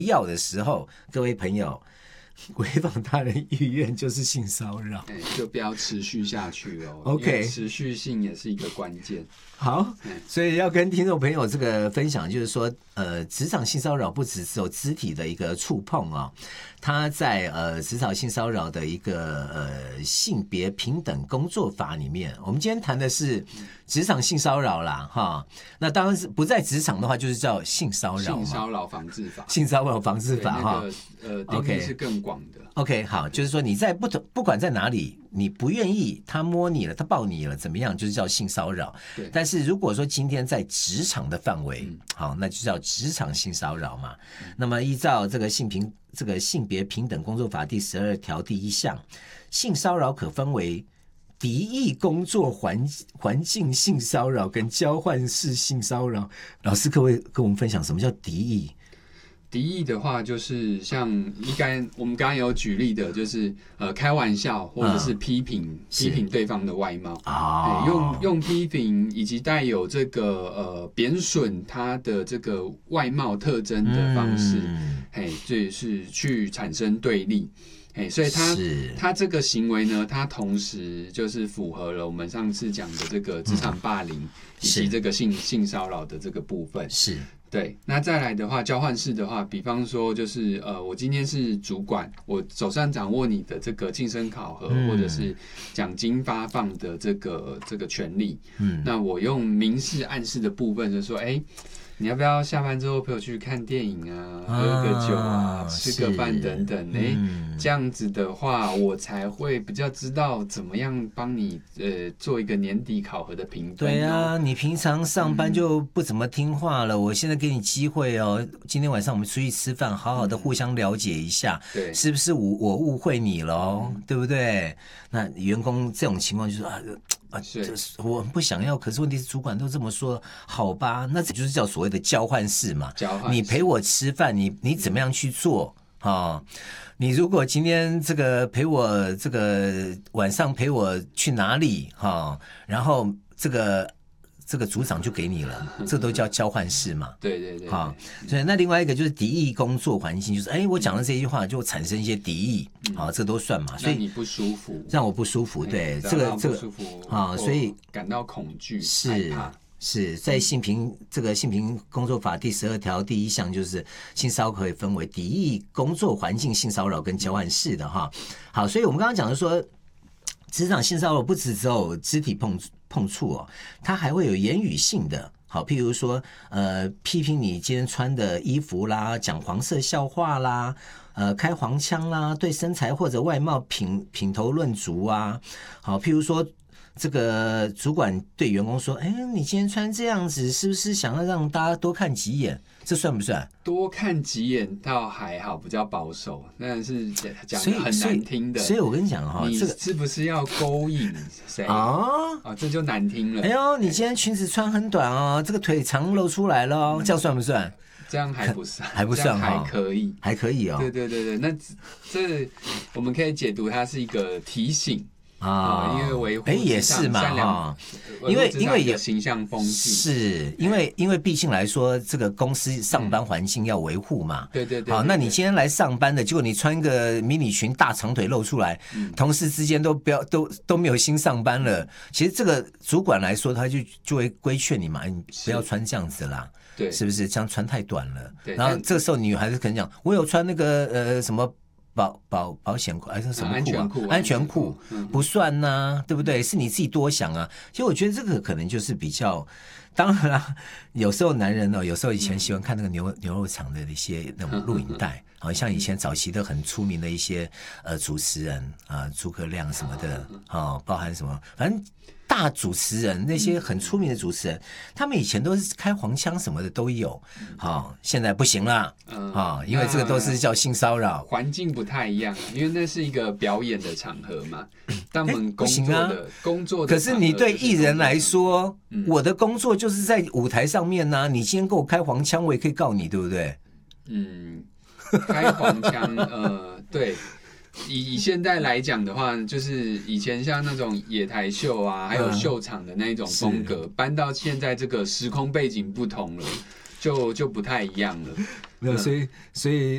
要的时候，各位朋友，违反他人意愿就是性骚扰， 就不要持续下去哦。 OK， 持续性也是一个关键。 好，所以要跟听众朋友这个分享，就是说，职场性骚扰不只有肢体的一个触碰啊，它在职场性骚扰的一个性别平等工作法里面，我们今天谈的是职场性骚扰啦，哈，那当然是不在职场的话，就是叫性骚扰， 性骚扰防治法， 性骚扰防治法哈， 定义是更广的。 OK， 好，就是说你在不管在哪里，你不愿意他摸你了，他抱你了，怎么样，就是叫性骚扰。 对。 但是如果说今天在职场的范围，好，那就叫职场性骚扰嘛。那么依照这个性别平等工作法第12条第1项，性骚扰可分为敌意工作环境性骚扰跟交换式性骚扰。老师，可不可以跟我们分享什么叫敌意？ 敌意的话，就是像我们刚刚有举例的，就是开玩笑或者是批评对方的外貌用批评以及带有这个贬损他的这个外貌特征的方式，就是去产生对立。所以他这个行为呢，他同时就是符合了我们上次讲的这个职场霸凌以及这个性骚扰的这个部分。 是。 对，那再来的话，交换式的话，比方说就是我今天是主管，我手上掌握你的这个晋升考核或者是奖金发放的这个权利，那我用明示暗示的部分就说，你要不要下班之后陪我去看电影啊，喝个酒啊，吃个饭等等，这样子的话，我才会比较知道怎么样帮你做一个年底考核的评分。 对啊，你平常上班就不怎么听话了，我现在给你机会哦，今天晚上我们出去吃饭，好好的互相了解一下，对，是不是我误会你了，对不对？那员工这种情况就是我不想要，可是问题是主管都这么说，好吧，那这就是叫所谓的交换式嘛。你陪我吃饭，你怎么样去做啊？你如果今天这个陪我这个晚上陪我去哪里哈，然后这个组长就给你了，这都叫交换式嘛。 对， 好，所以那另外一个就是敌意工作环境，就是我讲的这句话就产生一些敌意，这都算嘛。所以让你不舒服， 让我不舒服，对，这个所以感到恐惧， 是。是在性平工作法第12条第1项，就是性骚扰可以分为敌意工作环境性骚扰跟交换式的哈。好，所以我们刚刚讲的说，职场性骚扰不只有肢体碰触哦，它还会有言语性的。好，譬如说批评你今天穿的衣服啦，讲黄色笑话啦，开黄腔啦，对身材或者外貌品头论足啊。好，譬如说这个主管对员工说：“你今天穿这样子，是不是想要让大家多看几眼？”这算不算？ 多看几眼倒还好，比较保守，但是讲的很难听的。 所以我跟你讲哈， 你是不是要勾引谁这就难听了。 哎呦，你今天裙子穿很短哦，这个腿长露出来了，这样算不算？ 这样还不算， 还不算哈， 还可以哦。 对，那这我们可以解读它是一个提醒。因为维护也是嘛因为也形象风气， 是因为毕竟来说，这个公司上班环境要维护嘛。 对。 好，那你今天来上班的，结果你穿个迷你裙，大长腿露出来，同事之间都没有心上班了。其实这个主管来说，他就会规劝你嘛，你不要穿这样子啦。 对， 是不是这样穿太短了？然后这个时候女孩子可能讲，我有穿那个什么。保险裤还是什么裤安全裤不算呐，对不对？是你自己多想啊。其实我觉得这个可能就是比较，当然啦，有时候男人有时候以前喜欢看那个牛肉场的一些那种录影带，好像以前早期的很出名的一些主持人诸葛亮什么的包含什么，反正大主持人那些很出名的主持人，他们以前都是开黄腔什么的都有，现在不行了因为这个都是叫性骚扰， 环境不太一样，因为那是一个表演的场合嘛，他们工作的， 可是你对艺人来说，我的工作就是在舞台上面呐，你今天给我开黄腔，我也可以告你，对不对？ 开黄腔，对。以现在来讲的话，就是以前像那种野台秀啊，还有秀场的那种风格，搬到现在这个时空背景不同了，就不太一样了。 没有，所以